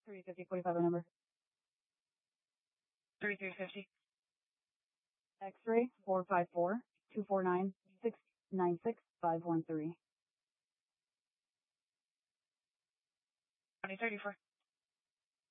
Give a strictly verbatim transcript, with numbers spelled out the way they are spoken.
thirty fifty forty-five number. thirty-three fifty. X-ray four five four two four nine six nine six five one three. twenty thirty-four.